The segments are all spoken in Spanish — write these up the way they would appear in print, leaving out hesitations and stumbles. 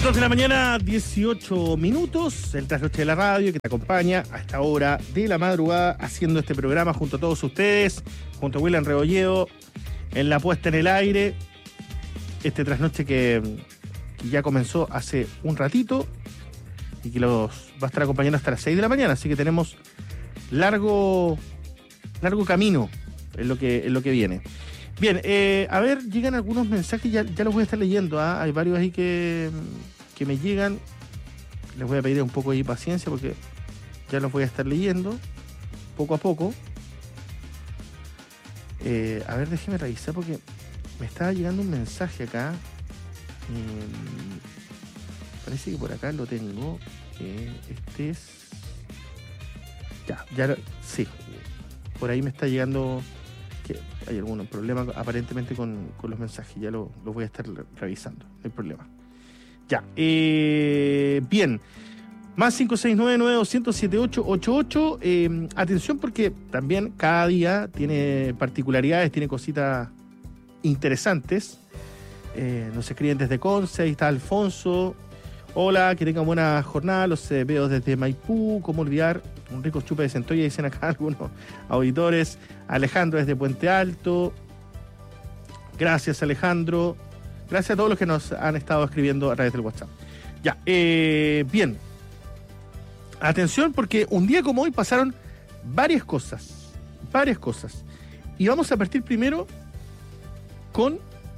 2 de la mañana, 18 minutos, el trasnoche de la radio que te acompaña a esta hora de la madrugada haciendo este programa junto a todos ustedes, junto a William Rebolledo, en la puesta en el aire. Este trasnoche que ya comenzó hace un ratito y que los va a estar acompañando hasta las 6 de la mañana, así que tenemos largo camino en lo que viene. Bien, a ver, llegan algunos mensajes, ya los voy a estar leyendo, ¿eh? Hay varios ahí que me llegan. Les voy a pedir un poco de paciencia porque ya los voy a estar leyendo poco a poco. A ver, déjeme revisar porque me estaba llegando un mensaje acá. Parece que por acá lo tengo. Este es... Sí. Por ahí me está llegando... que hay algún problema aparentemente con los mensajes. Ya lo voy a estar revisando. No hay problema. Ya. Bien. Más 569-9207-888. Atención porque también cada día tiene particularidades, tiene cositas interesantes. Nos escriben desde Conce, ahí está Alfonso. Hola, que tengan buena jornada. Los veo desde Maipú. ¿Cómo olvidar un rico chupe de centolla? Dicen acá algunos auditores. Alejandro desde Puente Alto. Gracias, Alejandro. Gracias a todos los que nos han estado escribiendo a través del WhatsApp. Ya, bien. Atención porque un día como hoy pasaron varias cosas. Y vamos a partir primero con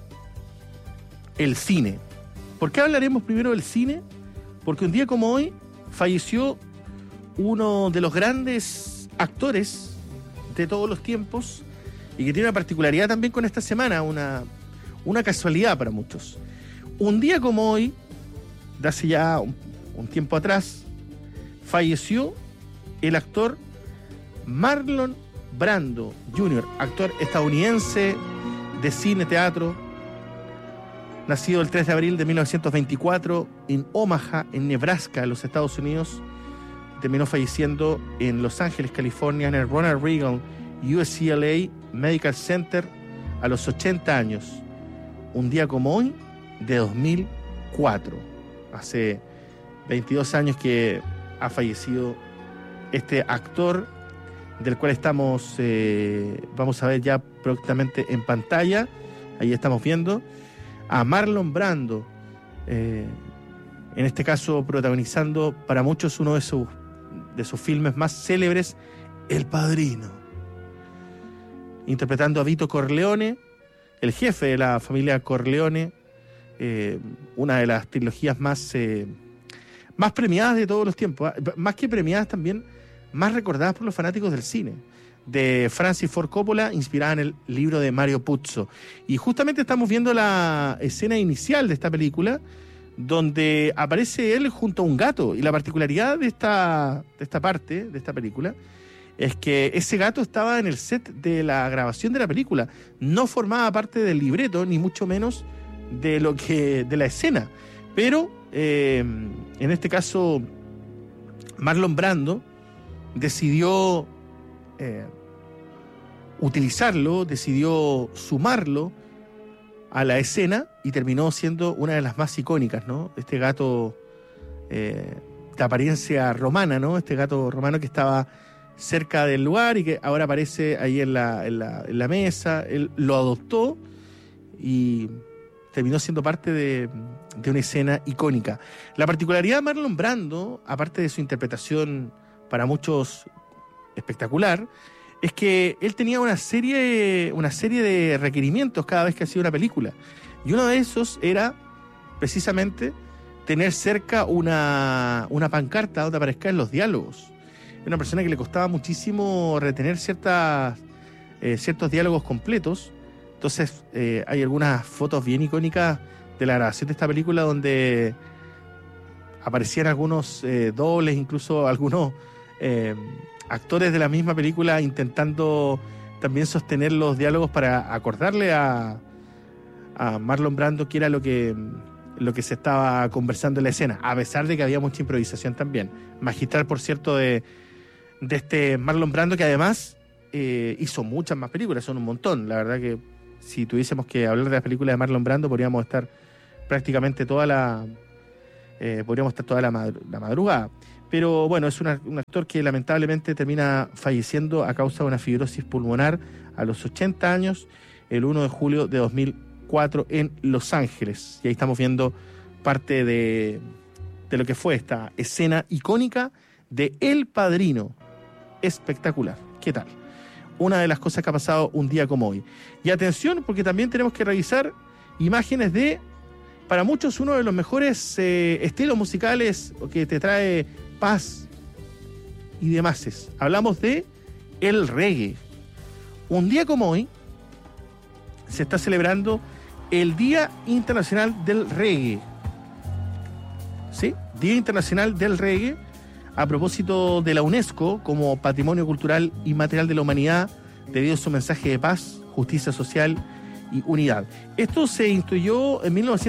el cine. ¿Por qué hablaremos primero del cine? Porque un día como hoy falleció uno de los grandes actores de todos los tiempos y que tiene una particularidad también con esta semana, una casualidad para muchos. Un día como hoy, de hace ya un tiempo atrás, falleció el actor Marlon Brando Jr., actor estadounidense de cine, teatro, nacido el 3 de abril de 1924 en Omaha, en Nebraska, en los Estados Unidos. Terminó falleciendo en Los Ángeles, California, en el Ronald Reagan UCLA Medical Center a los 80 años. Un día como hoy, de 2004. Hace 22 años que ha fallecido este actor, del cual vamos a ver ya próximamente en pantalla. Ahí estamos viendo a Marlon Brando, en este caso protagonizando para muchos uno de sus filmes más célebres, El Padrino, interpretando a Vito Corleone, el jefe de la familia Corleone, una de las trilogías más premiadas de todos los tiempos, más que premiadas también, más recordadas por los fanáticos del cine, de Francis Ford Coppola, inspirada en el libro de Mario Puzo. Y justamente estamos viendo la escena inicial de esta película, donde aparece él junto a un gato. Y la particularidad de esta parte, de esta película, es que ese gato estaba en el set de la grabación de la película. No formaba parte del libreto, ni mucho menos de la escena. Pero, en este caso, Marlon Brando decidió utilizarlo, decidió sumarlo a la escena y terminó siendo una de las más icónicas, ¿no? Este gato de apariencia romana, ¿no? Este gato romano que estaba cerca del lugar y que ahora aparece ahí en la mesa. Él lo adoptó y terminó siendo parte de una escena icónica. La particularidad de Marlon Brando, aparte de su interpretación para muchos espectacular, es que él tenía una serie de requerimientos cada vez que hacía una película. Y uno de esos era precisamente tener cerca una pancarta donde aparezcan los diálogos. Era una persona que le costaba muchísimo retener ciertos diálogos completos. Entonces hay algunas fotos bien icónicas de la grabación de esta película donde aparecían algunos dobles, incluso algunos actores de la misma película intentando también sostener los diálogos para acordarle a Marlon Brando qué era lo que se estaba conversando en la escena, a pesar de que había mucha improvisación también. Magistral, por cierto, de este Marlon Brando, que además hizo muchas más películas, son un montón. La verdad que si tuviésemos que hablar de las películas de Marlon Brando podríamos estar prácticamente toda la podríamos estar toda la madrugada. Pero bueno, es un actor que lamentablemente termina falleciendo a causa de una fibrosis pulmonar a los 80 años, el 1 de julio de 2004 en Los Ángeles. Y ahí estamos viendo parte de lo que fue esta escena icónica de El Padrino. Espectacular. ¿Qué tal? Una de las cosas que ha pasado un día como hoy. Y atención, porque también tenemos que revisar imágenes de, para muchos, uno de los mejores estilos musicales que te trae paz y demás. Hablamos de el reggae. Un día como hoy se está celebrando el Día Internacional del Reggae. ¿Sí? Día Internacional del Reggae, a propósito de la UNESCO como Patrimonio Cultural Inmaterial de la Humanidad, debido a su mensaje de paz, justicia social y unidad. Esto se instituyó en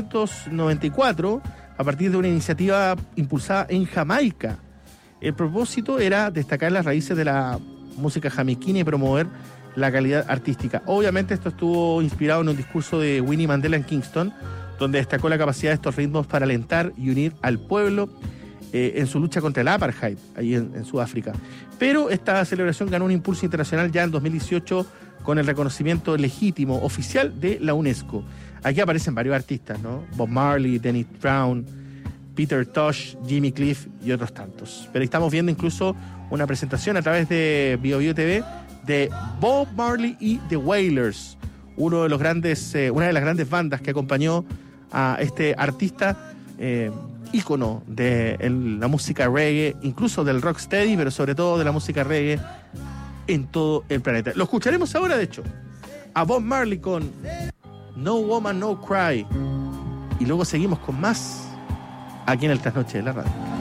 1994 a partir de una iniciativa impulsada en Jamaica. El propósito era destacar las raíces de la música jamaiquina y promover la calidad artística. Obviamente esto estuvo inspirado en un discurso de Winnie Mandela en Kingston, donde destacó la capacidad de estos ritmos para alentar y unir al pueblo en su lucha contra el apartheid, ahí en Sudáfrica. Pero esta celebración ganó un impulso internacional ya en 2018 con el reconocimiento legítimo, oficial de la UNESCO. Aquí aparecen varios artistas, ¿no? Bob Marley, Dennis Brown, Peter Tosh, Jimmy Cliff y otros tantos. Pero estamos viendo incluso una presentación a través de BioBio TV de Bob Marley y The Wailers, una de las grandes bandas que acompañó a este artista ícono de la música reggae, incluso del rocksteady, pero sobre todo de la música reggae en todo el planeta. Lo escucharemos ahora, de hecho, a Bob Marley con No Woman No Cry, y luego seguimos con más aquí en el Trasnoche de la Radio.